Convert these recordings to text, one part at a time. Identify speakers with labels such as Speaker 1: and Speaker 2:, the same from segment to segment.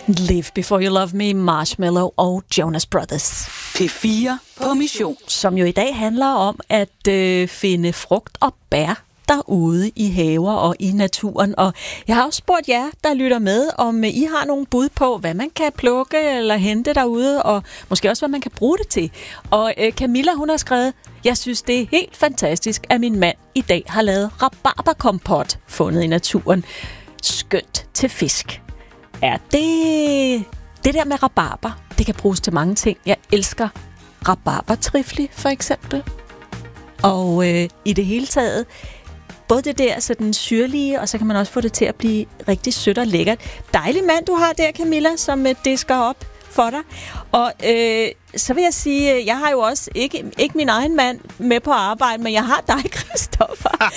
Speaker 1: Live Before You Love Me, Marshmello og Jonas Brothers.
Speaker 2: P4 på mission.
Speaker 1: Som jo i dag handler om at finde frugt og bær derude i haver og i naturen. Og jeg har også spurgt jer, der lytter med, om I har nogle bud på, hvad man kan plukke eller hente derude, og måske også, hvad man kan bruge det til. Og Camilla, hun har skrevet, jeg synes, det er helt fantastisk, at min mand i dag har lavet rabarberkompot fundet i naturen. Skønt til fisk. Ja, det der med rabarber, det kan bruges til mange ting. Jeg elsker rabarbertrifle, for eksempel. Og i det hele taget, både det der sådan syrlige, og så kan man også få det til at blive rigtig sødt og lækkert. Dejlig mand, du har der, Camilla, som disker op for dig. Og så vil jeg sige, jeg har jo også ikke min egen mand med på arbejde, men jeg har dig, Christoffer.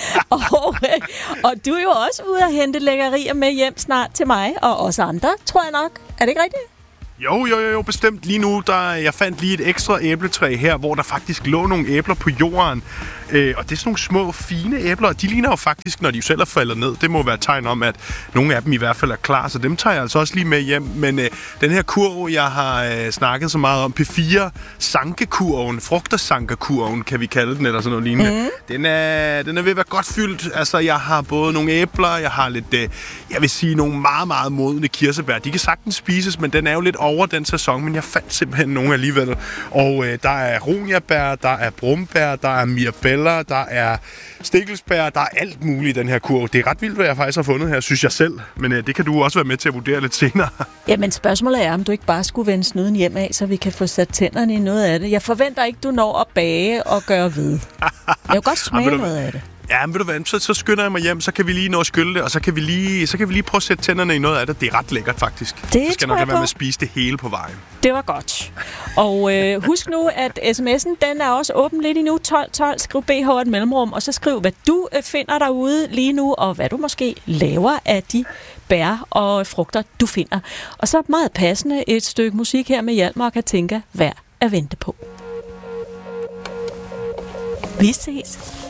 Speaker 1: og du er jo også ude at hente lækkerier med hjem snart til mig, og også andre, tror jeg nok. Er det ikke rigtigt?
Speaker 3: Jo, bestemt. Lige nu, jeg fandt lige et ekstra æbletræ her, hvor der faktisk lå nogle æbler på jorden. Og det er sådan nogle små, fine æbler, og de ligner jo faktisk, når de selv er faldet ned. Det må være et tegn om, at nogle af dem i hvert fald er klar, så dem tager jeg altså også lige med hjem. Men den her kurv, jeg har snakket så meget om, P4-sankekurven, frugtersankekurven, kan vi kalde den, eller sådan noget lignende. Den er ved at være godt fyldt. Altså, jeg har både nogle æbler, jeg har lidt, jeg vil sige, nogle meget, meget modne kirsebær. De kan sagtens spises, men den er jo lidt over den sæson, men jeg fandt simpelthen nogle alligevel. Og der er roniabær, der er brumbær, der er mirabelle, der er stikkelsbær, der er alt muligt i den her kurv. Det er ret vildt, hvad jeg faktisk har fundet her, synes jeg selv. Men det kan du også være med til at vurdere lidt senere.
Speaker 1: Jamen spørgsmålet er, om du ikke bare skulle vende snuden hjem af, så vi kan få sat tænderne i noget af det. Jeg forventer ikke, du når at bage og gøre ved. Jeg vil godt smage noget af det.
Speaker 3: Ja, men ved du hvad, så skynder jeg mig hjem, så kan vi lige nå at skylle det, og så kan vi lige prøve at sætte tænderne i noget af det. Det er ret lækkert, faktisk.
Speaker 1: Det
Speaker 3: så skal nok være med at spise det hele på vejen.
Speaker 1: Det var godt. Og husk nu, at sms'en, den er også åben lidt endnu. 1212, skriv BH et mellemrum, og så skriv, hvad du finder derude lige nu, og hvad du måske laver af de bær og frugter, du finder. Og så meget passende et stykke musik her med Hjalmar og Katinka, værd at vente på. Vi ses.